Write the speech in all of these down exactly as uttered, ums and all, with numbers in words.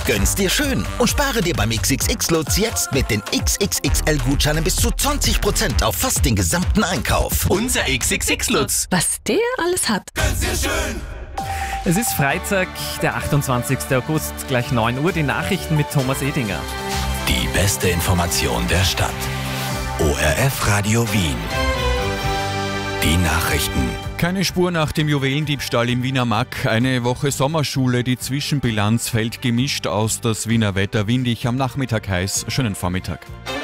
Gönn's dir schön und spare dir beim X X X-Lutz jetzt mit den X X X L-Gutscheinen bis zu zwanzig Prozent auf fast den gesamten Einkauf. Unser X X X-Lutz. Was der alles hat. Gönn's dir schön. Es ist Freitag, der achtundzwanzigster August, gleich neun Uhr, die Nachrichten mit Thomas Edinger. Die beste Information der Stadt. O R F Radio Wien. Die Nachrichten. Keine Spur nach dem Juwelendiebstahl im Wiener Mack. Eine Woche Sommerschule, die Zwischenbilanz fällt gemischt aus. Das Wiener Wetter windig, am Nachmittag heiß. Schönen Vormittag.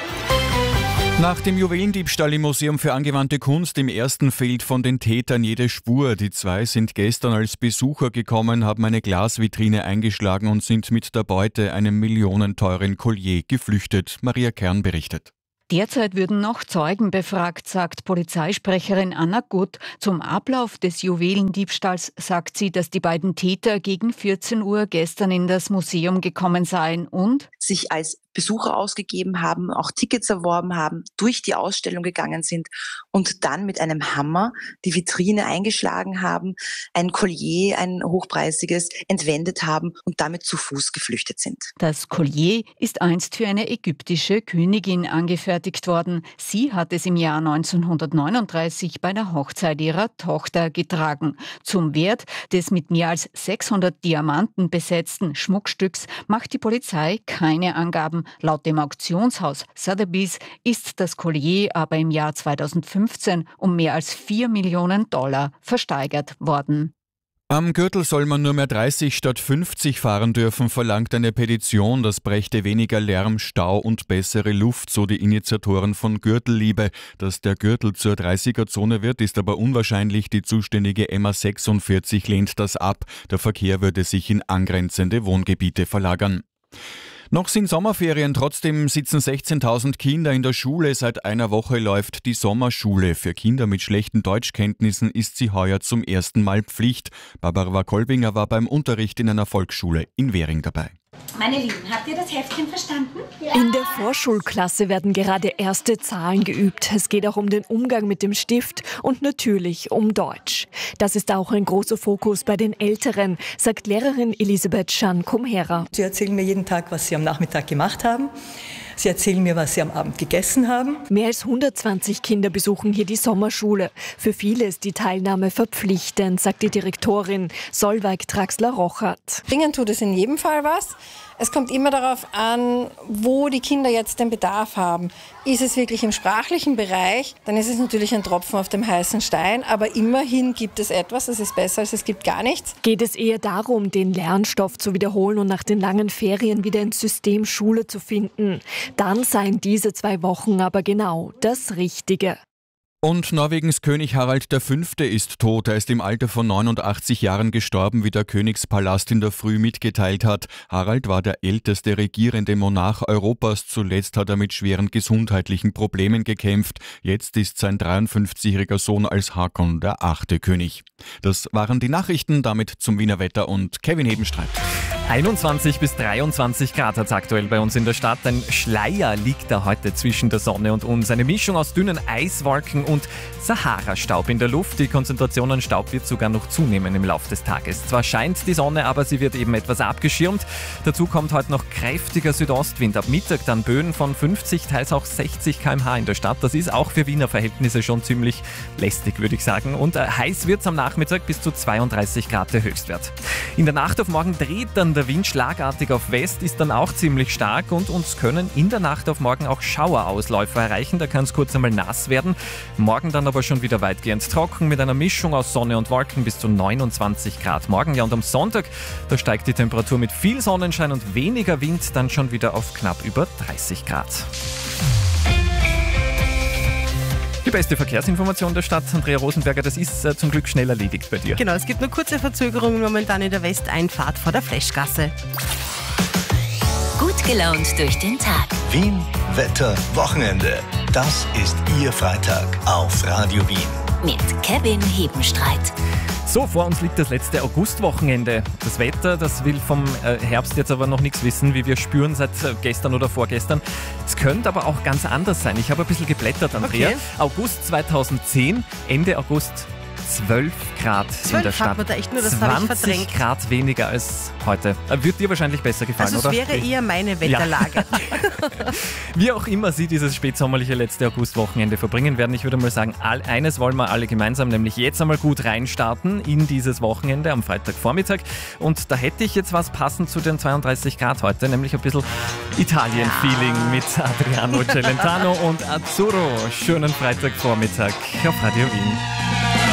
Nach dem Juwelendiebstahl im Museum für angewandte Kunst im Ersten fehlt von den Tätern jede Spur. Die zwei sind gestern als Besucher gekommen, haben eine Glasvitrine eingeschlagen und sind mit der Beute, einem millionenteuren Collier, geflüchtet. Maria Kern berichtet. Derzeit würden noch Zeugen befragt, sagt Polizeisprecherin Anna Gutt. Zum Ablauf des Juwelendiebstahls sagt sie, dass die beiden Täter gegen vierzehn Uhr gestern in das Museum gekommen seien und sich als Besucher ausgegeben haben, auch Tickets erworben haben, durch die Ausstellung gegangen sind und dann mit einem Hammer die Vitrine eingeschlagen haben, ein Collier, ein hochpreisiges, entwendet haben und damit zu Fuß geflüchtet sind. Das Collier ist einst für eine ägyptische Königin angefertigt worden. Sie hat es im Jahr neunzehnhundertneununddreißig bei der Hochzeit ihrer Tochter getragen. Zum Wert des mit mehr als sechshundert Diamanten besetzten Schmuckstücks macht die Polizei keine Angaben. Laut dem Auktionshaus Sotheby's ist das Collier aber im Jahr zweitausendfünfzehn um mehr als vier Millionen Dollar versteigert worden. Am Gürtel soll man nur mehr dreißig statt fünfzig fahren dürfen, verlangt eine Petition. Das brächte weniger Lärm, Stau und bessere Luft, so die Initiatoren von Gürtelliebe. Dass der Gürtel zur dreißiger-Zone wird, ist aber unwahrscheinlich. Die zuständige M A sechsundvierzig lehnt das ab. Der Verkehr würde sich in angrenzende Wohngebiete verlagern. Noch sind Sommerferien, trotzdem sitzen sechzehntausend Kinder in der Schule. Seit einer Woche läuft die Sommerschule. Für Kinder mit schlechten Deutschkenntnissen ist sie heuer zum ersten Mal Pflicht. Barbara Kolbinger war beim Unterricht in einer Volksschule in Währing dabei. Meine Lieben, habt ihr das Heftchen verstanden? Ja. In der Vorschulklasse werden gerade erste Zahlen geübt. Es geht auch um den Umgang mit dem Stift und natürlich um Deutsch. Das ist auch ein großer Fokus bei den Älteren, sagt Lehrerin Elisabeth Schan-Kumhera. Sie erzählen mir jeden Tag, was sie am Nachmittag gemacht haben. Sie erzählen mir, was sie am Abend gegessen haben. Mehr als hundertzwanzig Kinder besuchen hier die Sommerschule. Für viele ist die Teilnahme verpflichtend, sagt die Direktorin Solveig Traxler-Rochert. Bringen tut es in jedem Fall was. Es kommt immer darauf an, wo die Kinder jetzt den Bedarf haben. Ist es wirklich im sprachlichen Bereich, dann ist es natürlich ein Tropfen auf dem heißen Stein. Aber immerhin gibt es etwas, das ist besser als es gibt gar nichts. Geht es eher darum, den Lernstoff zu wiederholen und nach den langen Ferien wieder ins System Schule zu finden, dann seien diese zwei Wochen aber genau das Richtige. Und Norwegens König Harald der Fünfte ist tot. Er ist im Alter von neunundachtzig Jahren gestorben, wie der Königspalast in der Früh mitgeteilt hat. Harald war der älteste regierende Monarch Europas. Zuletzt hat er mit schweren gesundheitlichen Problemen gekämpft. Jetzt ist sein dreiundfünfzigjähriger Sohn als Hakon der achte König. Das waren die Nachrichten, damit zum Wiener Wetter und Kevin Hebenstreit. einundzwanzig bis dreiundzwanzig Grad hat es aktuell bei uns in der Stadt. Ein Schleier liegt da heute zwischen der Sonne und uns. Eine Mischung aus dünnen Eiswolken und Sahara-Staub in der Luft. Die Konzentration an Staub wird sogar noch zunehmen im Laufe des Tages. Zwar scheint die Sonne, aber sie wird eben etwas abgeschirmt. Dazu kommt heute noch kräftiger Südostwind. Ab Mittag dann Böen von fünfzig, teils auch sechzig Kilometer pro Stunde in der Stadt. Das ist auch für Wiener Verhältnisse schon ziemlich lästig, würde ich sagen. Und äh, heiß wird es am Nachmittag, bis zu zweiunddreißig Grad der Höchstwert. In der Nacht auf morgen dreht dann der Wind schlagartig auf West, ist dann auch ziemlich stark und uns können in der Nacht auf morgen auch Schauerausläufer erreichen. Da kann es kurz einmal nass werden. Morgen dann aber schon wieder weitgehend trocken mit einer Mischung aus Sonne und Wolken bis zu neunundzwanzig Grad morgen. Ja, und am Sonntag, da steigt die Temperatur mit viel Sonnenschein und weniger Wind dann schon wieder auf knapp über dreißig Grad. Die beste Verkehrsinformation der Stadt, Andrea Rosenberger, das ist äh, zum Glück schnell erledigt bei dir. Genau, es gibt nur kurze Verzögerungen momentan in der Westeinfahrt vor der Fleschgasse. Gut gelaunt durch den Tag. Wien, Wetter, Wochenende. Das ist Ihr Freitag auf Radio Wien. Mit Kevin Hebenstreit. So, vor uns liegt das letzte Augustwochenende. Das Wetter, das will vom äh, Herbst jetzt aber noch nichts wissen, wie wir spüren seit äh, gestern oder vorgestern. Es könnte aber auch ganz anders sein. Ich habe ein bisschen geblättert, Andrea. Okay. August zweitausendzehn, Ende August zwölf Grad in der Stadt. Hat man da echt nur, das habe ich verdrängt. zwanzig Grad weniger als heute. Wird dir wahrscheinlich besser gefallen, also oder? Also es wäre eher meine Wetterlage. Ja. Wie auch immer Sie dieses spätsommerliche letzte Augustwochenende verbringen werden, ich würde mal sagen, all, eines wollen wir alle gemeinsam, nämlich jetzt einmal gut reinstarten in dieses Wochenende am Freitagvormittag. Und da hätte ich jetzt was passend zu den zweiunddreißig Grad heute, nämlich ein bisschen Italien-Feeling ja. mit Adriano Celentano und Azzurro. Schönen Freitagvormittag auf Radio Wien.